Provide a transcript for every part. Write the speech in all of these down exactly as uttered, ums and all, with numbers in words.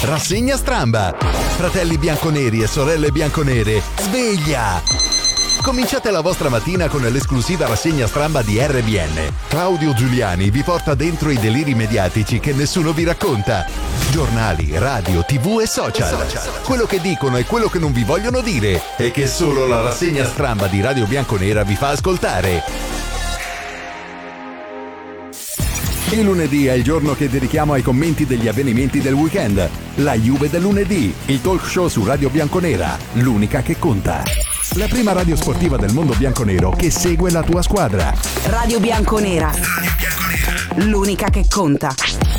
Rassegna Stramba. Fratelli bianconeri e sorelle bianconere, sveglia! Cominciate la vostra mattina con l'esclusiva rassegna Stramba di R B N. Claudio Giuliani vi porta dentro i deliri mediatici che nessuno vi racconta. Giornali, radio, tv e social. Quello che dicono e quello che non vi vogliono dire e che solo la rassegna Stramba di Radio Bianconera vi fa ascoltare. Il lunedì è il giorno che dedichiamo ai commenti degli avvenimenti del weekend. La Juve del lunedì, il talk show su Radio Bianconera, l'unica che conta. La prima radio sportiva del mondo bianconero che segue la tua squadra. Radio Bianconera, Radio Bianconera, l'unica che conta.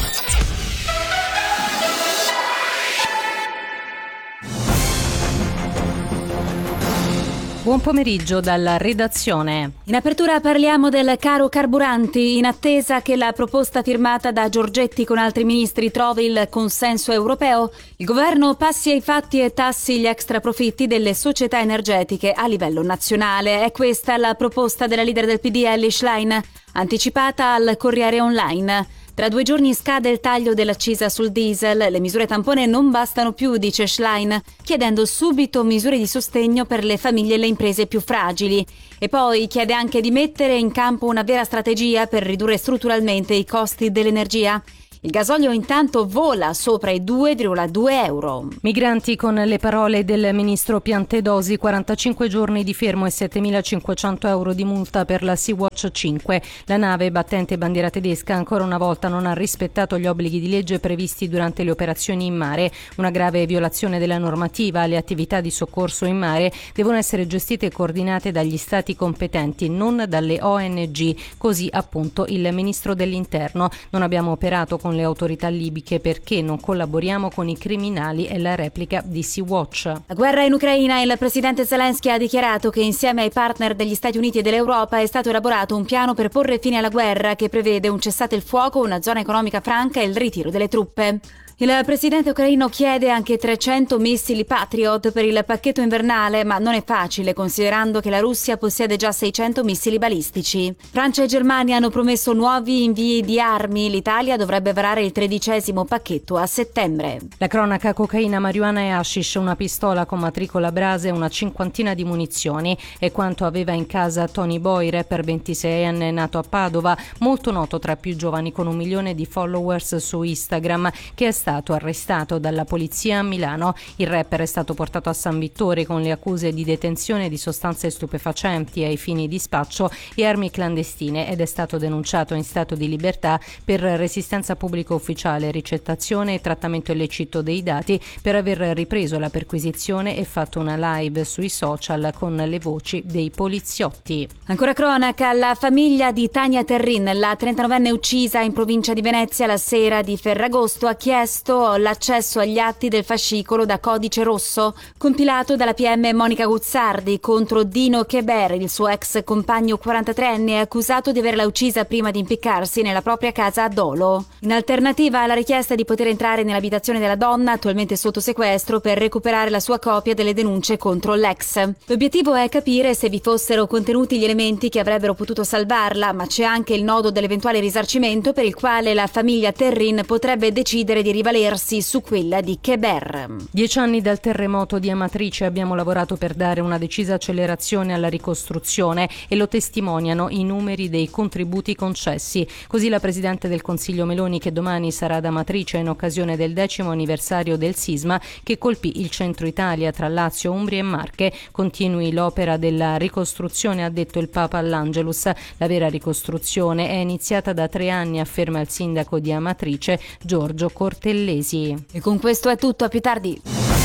Buon pomeriggio dalla redazione. In apertura parliamo del caro carburanti, in attesa che la proposta firmata da Giorgetti con altri ministri trovi il consenso europeo. Il governo passi ai fatti e tassi gli extra profitti delle società energetiche a livello nazionale. È questa la proposta della leader del P D Elly Schlein, anticipata al Corriere Online. Tra due giorni scade il taglio dell'accisa sul diesel. Le misure tampone non bastano più, dice Schlein, chiedendo subito misure di sostegno per le famiglie e le imprese più fragili. E poi chiede anche di mettere in campo una vera strategia per ridurre strutturalmente i costi dell'energia. Il gasolio intanto vola sopra i due virgola due euro. Migranti con le parole del ministro Piantedosi, quarantacinque giorni di fermo e settemilacinquecento euro di multa per la Sea-Watch cinque. La nave, battente bandiera tedesca, ancora una volta non ha rispettato gli obblighi di legge previsti durante le operazioni in mare. Una grave violazione della normativa. Le attività di soccorso in mare devono essere gestite e coordinate dagli stati competenti, non dalle O N G. Così appunto il ministro dell'Interno. Non abbiamo operato con le autorità libiche perché non collaboriamo con i criminali, è la replica di Sea-Watch. La guerra in Ucraina. Il presidente Zelensky ha dichiarato che insieme ai partner degli Stati Uniti e dell'Europa è stato elaborato un piano per porre fine alla guerra che prevede un cessate il fuoco, una zona economica franca e il ritiro delle truppe. Il presidente ucraino chiede anche trecento missili Patriot per il pacchetto invernale, ma non è facile considerando che la Russia possiede già seicento missili balistici. Francia e Germania hanno promesso nuovi invii di armi. L'Italia dovrebbe varare il tredicesimo pacchetto a settembre. La cronaca: cocaina, marijuana e hashish, una pistola con matricola Brase e una cinquantina di munizioni. È quanto aveva in casa Tony Boy, rapper ventiseienne nato a Padova, molto noto tra i più giovani con un milione di followers su Instagram, che è stato arrestato dalla polizia a Milano. Il rapper è stato portato a San Vittore con le accuse di detenzione di sostanze stupefacenti ai fini di spaccio e armi clandestine ed è stato denunciato in stato di libertà per resistenza pubblica ufficiale, ricettazione e trattamento illecito dei dati per aver ripreso la perquisizione e fatto una live sui social con le voci dei poliziotti. Ancora cronaca: la famiglia di Tania Terrin, la trentanovenne uccisa in provincia di Venezia la sera di Ferragosto, ha chiesto l'accesso agli atti del fascicolo da codice rosso compilato dalla P M Monica Guzzardi contro Dino Keber, il suo ex compagno quarantatreenne accusato di averla uccisa prima di impiccarsi nella propria casa a Dolo. In alternativa alla richiesta di poter entrare nell'abitazione della donna, attualmente sotto sequestro, per recuperare la sua copia delle denunce contro l'ex. L'obiettivo è capire se vi fossero contenuti gli elementi che avrebbero potuto salvarla, ma c'è anche il nodo dell'eventuale risarcimento per il quale la famiglia Terrin potrebbe decidere di rivalersi su quella di Keber. Dieci anni dal terremoto di Amatrice, abbiamo lavorato per dare una decisa accelerazione alla ricostruzione e lo testimoniano i numeri dei contributi concessi. Così la Presidente del Consiglio Meloni, che domani sarà ad Amatrice in occasione del decimo anniversario del sisma che colpì il centro Italia tra Lazio, Umbria e Marche. Continui l'opera della ricostruzione, ha detto il Papa all'Angelus. La vera ricostruzione è iniziata da tre anni, afferma il sindaco di Amatrice, Giorgio Cortellesi. E con questo è tutto, a più tardi.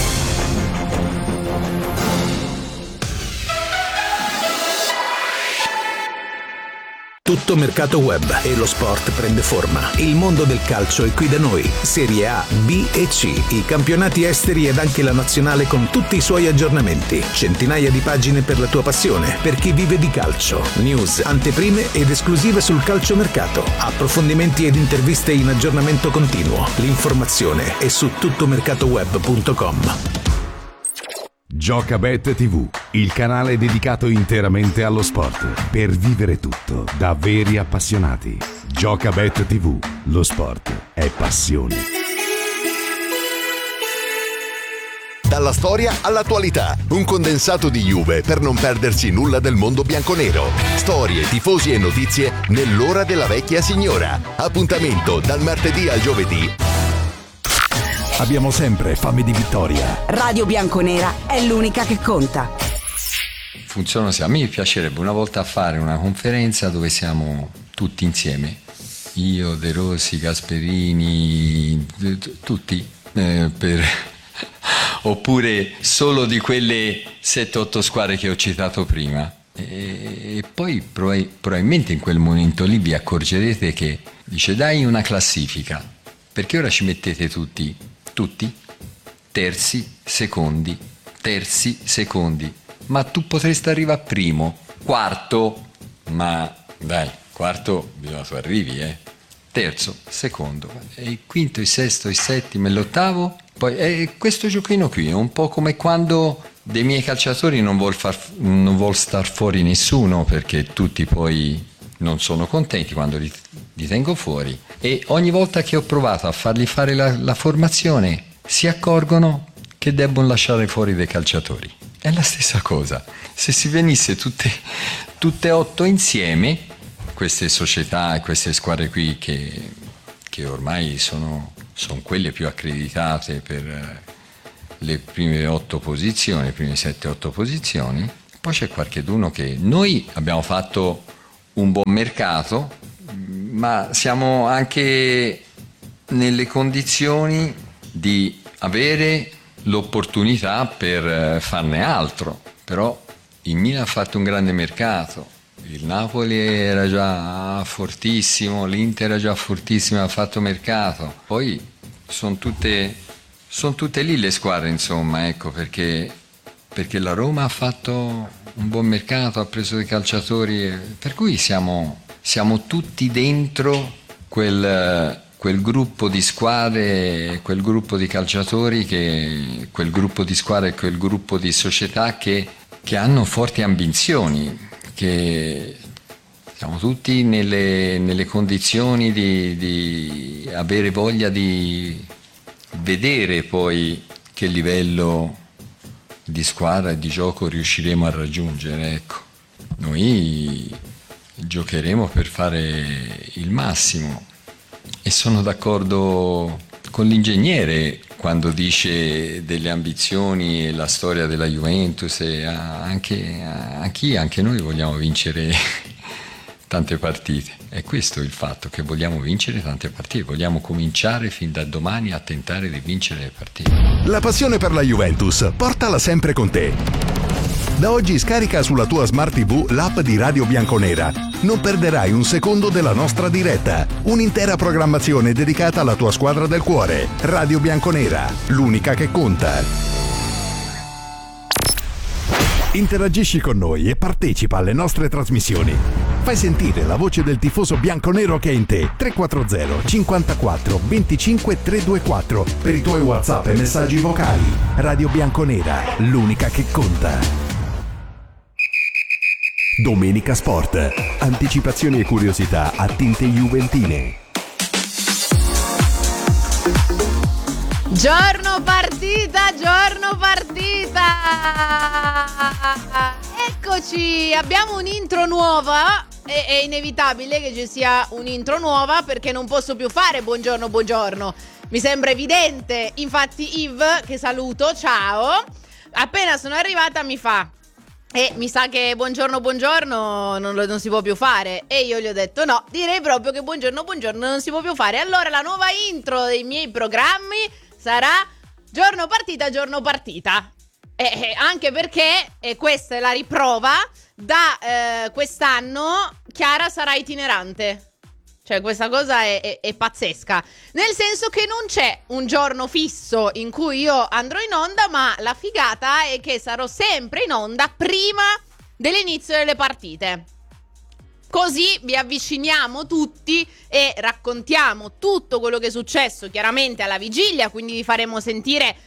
Tutto mercato web e lo sport prende forma. Il mondo del calcio è qui da noi. Serie A, B e C, i campionati esteri ed anche la nazionale con tutti i suoi aggiornamenti. Centinaia di pagine per la tua passione, per chi vive di calcio. News, anteprime ed esclusive sul calciomercato. Approfondimenti ed interviste in aggiornamento continuo. L'informazione è su tuttomercatoweb punto com. Giocabet tivù, il canale dedicato interamente allo sport, per vivere tutto da veri appassionati. Giocabet tivù, lo sport è passione. dalla storia all'attualità. Un condensato di Juve per non perdersi nulla del mondo bianconero. Storie, tifosi e notizie nell'ora della vecchia signora. Appuntamento dal martedì al giovedì. Abbiamo sempre fame di vittoria. Radio Bianconera è l'unica che conta. Funziona sì. A me piacerebbe una volta fare una conferenza dove siamo tutti insieme. Io, De Rossi, Gasperini, tutti. Eh, per... Oppure solo di quelle sette otto squadre che ho citato prima. E, e poi probabilmente in quel momento lì vi accorgerete che dice dai una classifica. Perché ora ci mettete tutti? Tutti? Terzi, secondi, terzi, secondi. Ma tu potresti arrivare primo, quarto, ma dai, quarto bisogna tu arrivi, eh. Terzo, secondo, e il quinto, il sesto, il settimo e l'ottavo. Poi è questo giochino qui è un po' come quando dei miei calciatori non vuol, far, non vuol star fuori nessuno perché tutti poi non sono contenti quando li, li tengo fuori. E ogni volta che ho provato a fargli fare la, la formazione si accorgono che debbono lasciare fuori dei calciatori. È la stessa cosa. Se si venisse tutte, tutte otto insieme, queste società e queste squadre qui che, che ormai sono, sono quelle più accreditate per le prime otto posizioni, le prime sette otto posizioni, poi c'è qualcheduno che noi abbiamo fatto un buon mercato, ma siamo anche nelle condizioni di avere l'opportunità per farne altro. Però il Milan ha fatto un grande mercato, il Napoli era già fortissimo, l'Inter era già fortissimo, ha fatto mercato. Poi sono tutte, sono tutte lì le squadre, insomma, ecco, perché, perché la Roma ha fatto un buon mercato, ha preso dei calciatori, per cui siamo, siamo tutti dentro quel, quel gruppo di squadre, quel gruppo di calciatori, che, quel gruppo di squadre e quel gruppo di società che, che hanno forti ambizioni, che siamo tutti nelle, nelle condizioni di, di avere voglia di vedere poi che livello di squadra e di gioco riusciremo a raggiungere, ecco. Noi giocheremo per fare il massimo e sono d'accordo con l'ingegnere quando dice delle ambizioni e la storia della Juventus, e anche, anche, anche noi vogliamo vincere tante partite. È questo il fatto, che vogliamo vincere tante partite, vogliamo cominciare fin da domani a tentare di vincere le partite. La passione per la Juventus, portala sempre con te. Da oggi scarica sulla tua Smart tivù l'app di Radio Bianconera. Non perderai un secondo della nostra diretta. Un'intera programmazione dedicata alla tua squadra del cuore. Radio Bianconera, l'unica che conta. Interagisci con noi e partecipa alle nostre trasmissioni. Fai sentire la voce del tifoso bianconero che è in te. tre quattro zero cinquantaquattro venticinque trecentoventiquattro per i tuoi WhatsApp e messaggi vocali. Radio Bianconera, l'unica che conta. Domenica Sport. Anticipazioni e curiosità a tinte juventine. Giorno partita, giorno partita! Eccoci, abbiamo un'intro nuova. È, è inevitabile che ci sia un'intro nuova perché non posso più fare buongiorno, buongiorno. Mi sembra evidente. Infatti Yves, che saluto, ciao, appena sono arrivata mi fa: e mi sa che buongiorno buongiorno non, lo, non si può più fare. E io gli ho detto no, direi proprio che buongiorno buongiorno non si può più fare. Allora la nuova intro dei miei programmi sarà giorno partita, giorno partita. E, e anche perché, e questa è la riprova, da eh, quest'anno Chiara sarà itinerante. Cioè questa cosa è, è, è pazzesca. Nel senso che non c'è un giorno fisso in cui io andrò in onda, ma la figata è che sarò sempre in onda prima dell'inizio delle partite. Così vi avviciniamo tutti e raccontiamo tutto quello che è successo chiaramente alla vigilia, quindi vi faremo sentire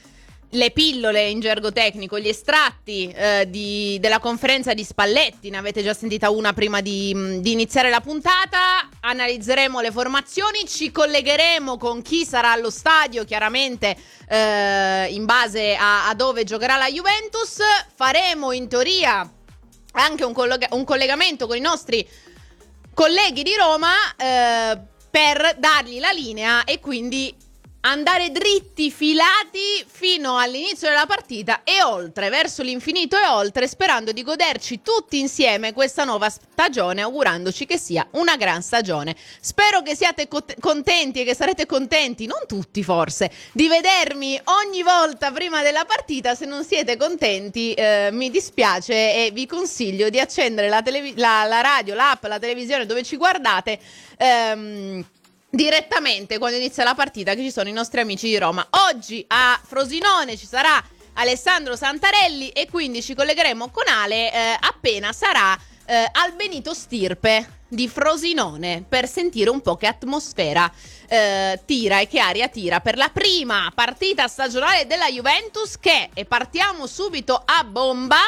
le pillole in gergo tecnico, gli estratti eh, di, della conferenza di Spalletti. Ne avete già sentita una prima di, di iniziare la puntata. Analizzeremo le formazioni, ci collegheremo con chi sarà allo stadio, chiaramente eh, in base a, a dove giocherà la Juventus. Faremo in teoria anche un, collega- un collegamento con i nostri colleghi di Roma eh, per dargli la linea e quindi andare dritti, filati fino all'inizio della partita e oltre, verso l'infinito e oltre, sperando di goderci tutti insieme questa nuova stagione, augurandoci che sia una gran stagione. Spero che siate co- contenti e che sarete contenti, non tutti forse, di vedermi ogni volta prima della partita. Se non siete contenti eh, mi dispiace e vi consiglio di accendere la, televi- la, la radio, l'app, la televisione dove ci guardate ehm, direttamente quando inizia la partita, che ci sono i nostri amici di Roma. Oggi a Frosinone ci sarà Alessandro Santarelli e quindi ci collegheremo con Ale eh, appena sarà eh, al Benito Stirpe di Frosinone per sentire un po' che atmosfera eh, tira e che aria tira per la prima partita stagionale della Juventus, che, e partiamo subito a bomba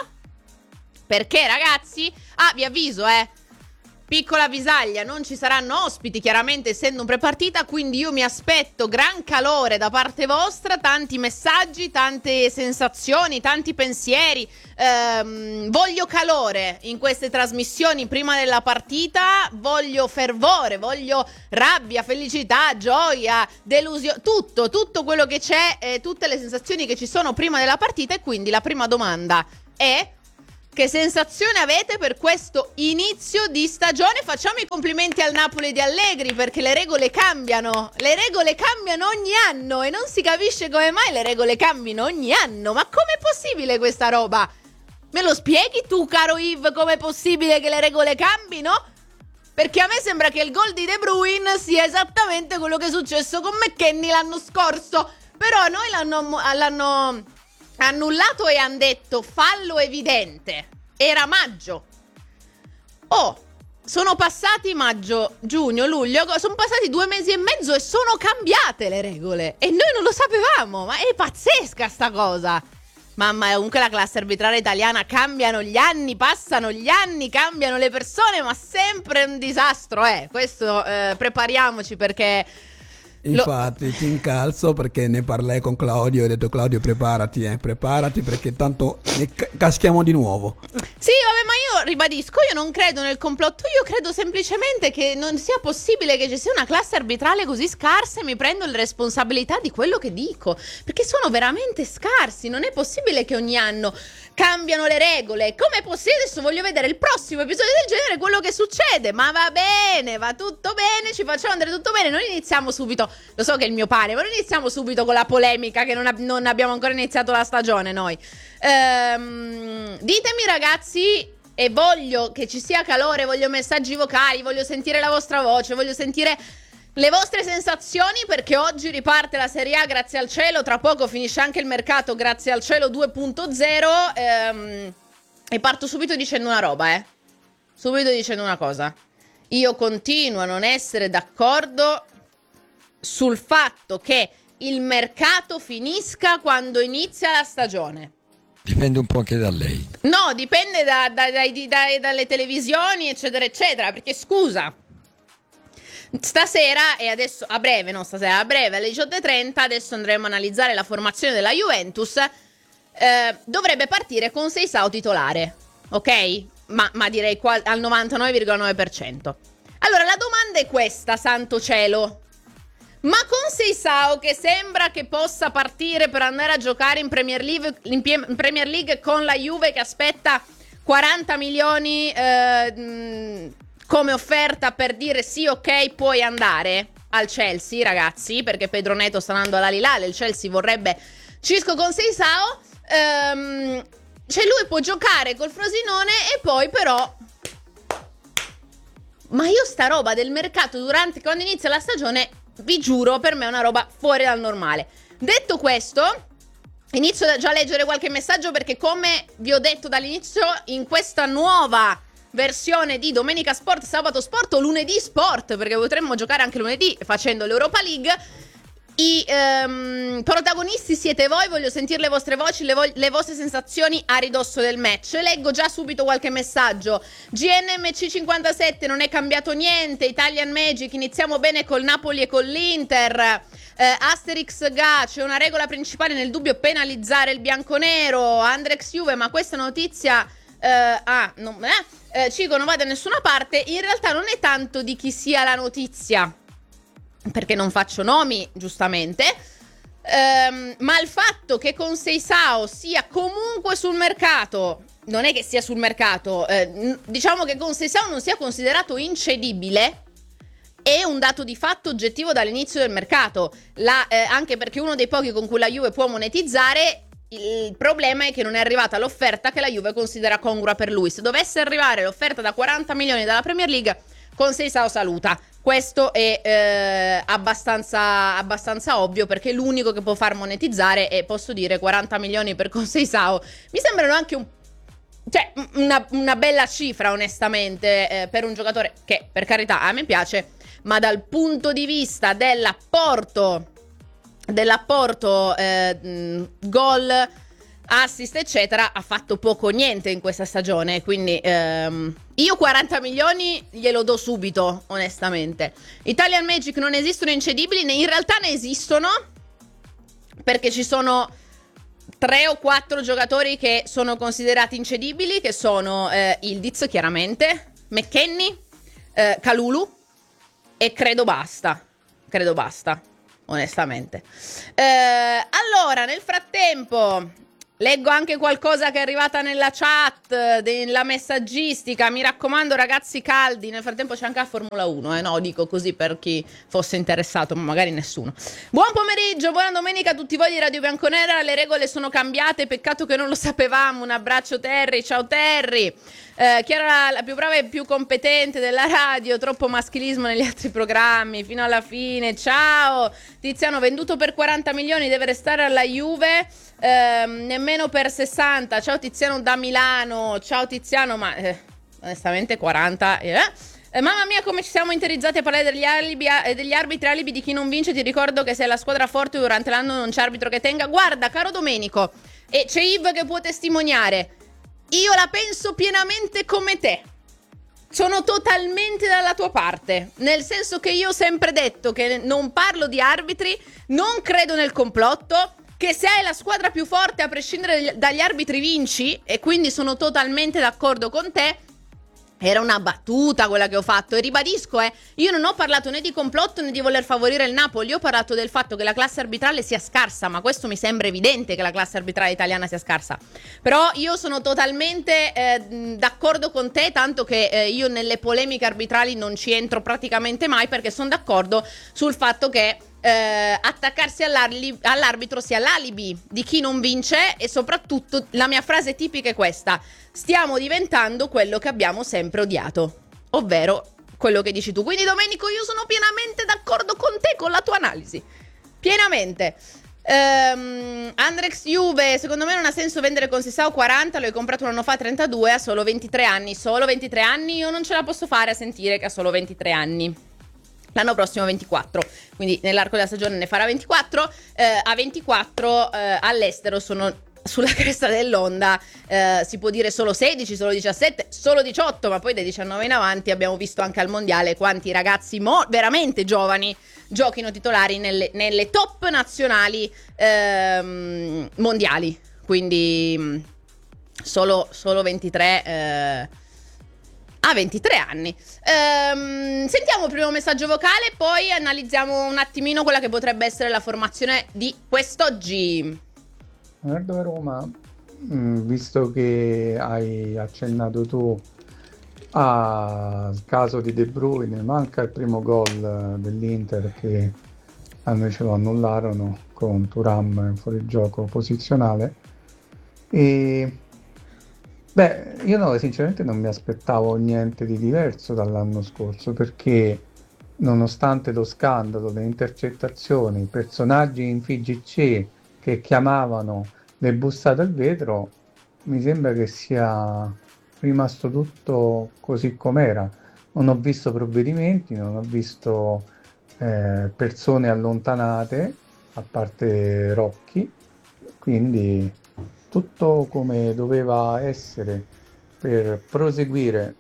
perché ragazzi, ah vi avviso eh piccola avvisaglia, non ci saranno ospiti chiaramente essendo un prepartita, quindi io mi aspetto gran calore da parte vostra, tanti messaggi, tante sensazioni, tanti pensieri. Ehm, voglio calore in queste trasmissioni prima della partita, voglio fervore, voglio rabbia, felicità, gioia, delusione, tutto, tutto quello che c'è, eh, tutte le sensazioni che ci sono prima della partita. E quindi la prima domanda è: che sensazione avete per questo inizio di stagione? Facciamo i complimenti al Napoli di Allegri, perché le regole cambiano. Le regole cambiano ogni anno e non si capisce come mai le regole cambino ogni anno. Ma com'è possibile questa roba? Me lo spieghi tu, caro Yves, com'è possibile che le regole cambino? Perché a me sembra che il gol di De Bruyne sia esattamente quello che è successo con McKennie l'anno scorso. Però noi l'hanno... l'hanno annullato e hanno detto fallo evidente. Era maggio. Oh, sono passati maggio, giugno, luglio, sono passati due mesi e mezzo e sono cambiate le regole e noi non lo sapevamo. Ma è pazzesca sta cosa. Mamma, comunque la classe arbitrale italiana, cambiano gli anni, passano gli anni, cambiano le persone, ma sempre un disastro, eh. Questo eh, prepariamoci, perché infatti Lo... ti incalzo perché ne parlai con Claudio e ho detto: Claudio, preparati, eh, preparati perché tanto ne ca- caschiamo di nuovo. Sì, vabbè, ma io ribadisco, io non credo nel complotto, io credo semplicemente che non sia possibile che ci sia una classe arbitrale così scarsa e mi prendo le responsabilità di quello che dico, perché sono veramente scarsi. Non è possibile che ogni anno cambiano le regole. Com'è possibile? Adesso voglio vedere il prossimo episodio del genere, quello che succede. Ma va bene, va tutto bene, ci facciamo andare tutto bene. Non iniziamo subito, lo so che è il mio pane, ma non iniziamo subito con la polemica che non, ab- non abbiamo ancora iniziato la stagione noi. Ehm, ditemi ragazzi, e voglio che ci sia calore, voglio messaggi vocali, voglio sentire la vostra voce, voglio sentire le vostre sensazioni, perché oggi riparte la Serie A, grazie al cielo. Tra poco finisce anche il mercato, grazie al cielo due punto zero. Ehm, e parto subito dicendo una roba, eh. Subito dicendo una cosa. Io continuo a non essere d'accordo sul fatto che il mercato finisca quando inizia la stagione. Dipende un po' anche da lei. No, dipende da, da, dai, dai, dalle televisioni, eccetera, eccetera. Perché scusa, stasera e adesso a breve, no stasera, a breve alle diciotto e trenta, adesso andremo a analizzare la formazione della Juventus. Eh, dovrebbe partire con Seisao titolare, ok? Ma, ma direi qua, al novantanove virgola nove per cento. Allora la domanda è questa, santo cielo. Ma con Seisao, che sembra che possa partire per andare a giocare in Premier League, in Premier League con la Juve che aspetta quaranta milioni eh, come offerta per dire sì, ok, puoi andare al Chelsea, ragazzi, perché Pedro Neto sta andando all'Al-Hilal, il Chelsea vorrebbe Cisco con Seisao. Ehm, cioè lui può giocare col Frosinone e poi però... Ma io sta roba del mercato durante, quando inizia la stagione, vi giuro, per me è una roba fuori dal normale. Detto questo, inizio già a leggere qualche messaggio, perché come vi ho detto dall'inizio, in questa nuova versione di Domenica Sport, Sabato Sport o Lunedì Sport, perché potremmo giocare anche lunedì facendo l'Europa League, I ehm, protagonisti siete voi, voglio sentire le vostre voci, le, vo- le vostre sensazioni a ridosso del match. Leggo già subito qualche messaggio. G N M C cinquantasette, non è cambiato niente. Italian Magic, iniziamo bene col Napoli e con l'Inter. eh, Asterix Ga, c'è una regola principale nel dubbio, penalizzare il bianconero. Andrex Juve, ma questa notizia eh, ah, non, eh, eh, Cico non va da nessuna parte. In realtà non è tanto di chi sia la notizia, perché non faccio nomi, giustamente, ehm, ma il fatto che con Seisao sia comunque sul mercato, non è che sia sul mercato, eh, diciamo che con Seisao non sia considerato incedibile, è un dato di fatto oggettivo dall'inizio del mercato, la, eh, anche perché uno dei pochi con cui la Juve può monetizzare. Il problema è che non è arrivata l'offerta che la Juve considera congrua per lui. Se dovesse arrivare l'offerta da quaranta milioni dalla Premier League, con Seisao saluta. Questo è eh, abbastanza, abbastanza ovvio, perché l'unico che può far monetizzare, e posso dire quaranta milioni per Seisao mi sembrano anche un, cioè, una, una bella cifra, onestamente, eh, per un giocatore che, per carità, a me piace, ma dal punto di vista dell'apporto dell'apporto eh, mh, gol, assist eccetera, ha fatto poco o niente in questa stagione, quindi ehm, io quaranta milioni glielo do subito, onestamente. Italian Magic non esistono incedibili, in realtà ne esistono, perché ci sono tre o quattro giocatori che sono considerati incedibili, che sono eh, Ildiz, chiaramente, McKennie, eh, Kalulu, e credo basta, credo basta, onestamente. Eh, allora, nel frattempo leggo anche qualcosa che è arrivata nella chat, della messaggistica. Mi raccomando, ragazzi caldi. Nel frattempo c'è anche la Formula uno, eh? No, dico così per chi fosse interessato, ma magari nessuno. Buon pomeriggio, buona domenica a tutti voi di Radio Bianconera. Le regole sono cambiate, peccato che non lo sapevamo. Un abbraccio Terry, ciao Terry. Eh, chi era la, la più brava e più competente della radio? Troppo maschilismo negli altri programmi fino alla fine. Ciao Tiziano, venduto per quaranta milioni, deve restare alla Juve. Eh, nemmeno per sessanta. Ciao Tiziano da Milano. Ciao Tiziano, ma eh, onestamente quaranta eh. Eh, mamma mia, come ci siamo interizzati a parlare degli, alibi, eh, degli arbitri, alibi di chi non vince. Ti ricordo che se la squadra forte durante l'anno non c'è arbitro che tenga. Guarda, caro Domenico, e c'è Yves che può testimoniare, io la penso pienamente come te. Sono totalmente dalla tua parte, nel senso che io ho sempre detto che non parlo di arbitri, non credo nel complotto, che se hai la squadra più forte, a prescindere dagli arbitri, vinci, e quindi sono totalmente d'accordo con te. Era una battuta quella che ho fatto, e ribadisco, eh, io non ho parlato né di complotto né di voler favorire il Napoli. Ho parlato del fatto che la classe arbitrale sia scarsa, ma questo mi sembra evidente, che la classe arbitrale italiana sia scarsa. Però io sono totalmente eh, d'accordo con te, tanto che eh, io nelle polemiche arbitrali non ci entro praticamente mai, perché sono d'accordo sul fatto che Eh, attaccarsi all'arbitro sia l'alibi di chi non vince, e soprattutto la mia frase tipica è questa: stiamo diventando quello che abbiamo sempre odiato, ovvero quello che dici tu. Quindi Domenico, io sono pienamente d'accordo con te, con la tua analisi, pienamente. Um, Andrex Juve, secondo me non ha senso vendere con Seisao quaranta, l'ho comprato un anno fa trentadue, ha solo ventitré anni. Solo ventitré anni? Io non ce la posso fare a sentire che ha solo ventitré anni. L'anno prossimo ventiquattro, quindi nell'arco della stagione ne farà ventiquattro. eh, A ventiquattro eh, all'estero sono sulla cresta dell'onda, eh, si può dire solo sedici, solo diciassette, solo diciotto, ma poi dai diciannove in avanti abbiamo visto anche al mondiale quanti ragazzi mo- veramente giovani giochino titolari nelle, nelle top nazionali ehm, mondiali. Quindi solo, solo ventitré eh, a ventitré anni. Ehm, sentiamo il primo messaggio vocale, poi analizziamo un attimino quella che potrebbe essere la formazione di quest'oggi. Leonardo Roma, visto che hai accennato tu al caso di De Bruyne, manca il primo gol dell'Inter che a noi ce lo annullarono con Thuram in fuorigioco posizionale. E beh, io no, sinceramente non mi aspettavo niente di diverso dall'anno scorso, perché nonostante lo scandalo, le intercettazioni, personaggi in F G C che chiamavano le bussate al vetro, mi sembra che sia rimasto tutto così com'era. Non ho visto provvedimenti, non ho visto eh, persone allontanate, a parte Rocchi, quindi tutto come doveva essere per proseguire.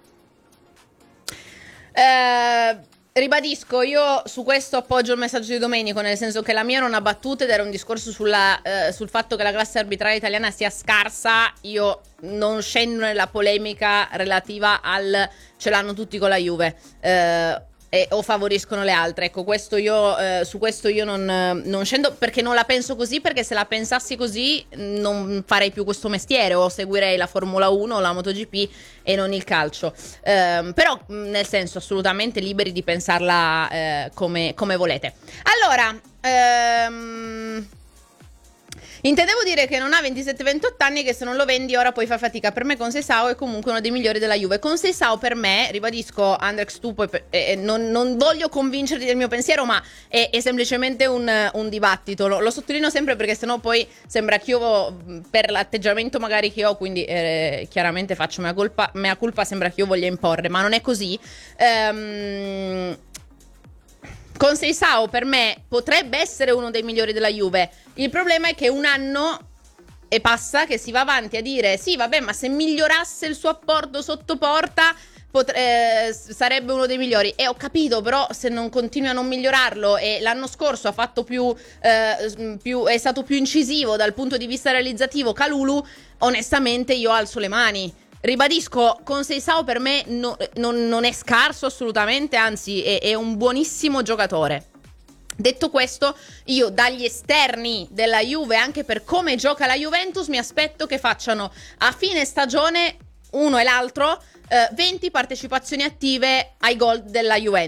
Eh, ribadisco, io su questo appoggio il messaggio di Domenico, nel senso che la mia era una battuta ed era un discorso sulla, eh, sul fatto che la classe arbitrale italiana sia scarsa. Io non scendo nella polemica relativa al ce l'hanno tutti con la Juve, eh, e, o favoriscono le altre. Ecco, questo io, eh, su questo io non, non scendo, perché non la penso così, perché se la pensassi così non farei più questo mestiere, o seguirei la Formula uno o la MotoGP e non il calcio. Eh, però, nel senso, assolutamente liberi di pensarla eh, come, come volete. Allora, ehm... intendevo dire che non ha ventisette ventotto anni e che se non lo vendi ora poi fa fatica. Per me Conceição è comunque uno dei migliori della Juve. Conceição per me, ribadisco, Andrex tu poi, eh, non, non voglio convincerti del mio pensiero, ma è, è semplicemente un, un dibattito. Lo, lo sottolineo sempre perché sennò poi sembra che io, per l'atteggiamento magari che ho, quindi eh, chiaramente faccio mea colpa, mea culpa, sembra che io voglia imporre, ma non è così. Ehm... Conceição per me potrebbe essere uno dei migliori della Juve. Il problema è che un anno e passa che si va avanti a dire sì vabbè, ma se migliorasse il suo apporto sotto porta potre- eh, sarebbe uno dei migliori. E ho capito, però se non continui a non migliorarlo, e l'anno scorso ha fatto più, eh, più è stato più incisivo dal punto di vista realizzativo Kalulu, onestamente io alzo le mani. Ribadisco, Conceição per me no, non, non è scarso assolutamente, anzi è, è un buonissimo giocatore. Detto questo, io dagli esterni della Juve, anche per come gioca la Juventus, mi aspetto che facciano a fine stagione, uno e l'altro, eh, venti partecipazioni attive ai gol della Juventus.